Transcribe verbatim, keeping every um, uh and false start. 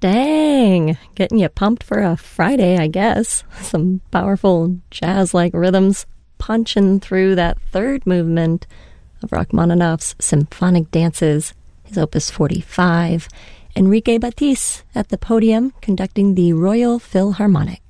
Dang, getting you pumped for a Friday, I guess. Some powerful jazz-like rhythms punching through that third movement of Rachmaninoff's Symphonic Dances, his Opus forty-five. Enrique Batiste at the podium conducting the Royal Philharmonic.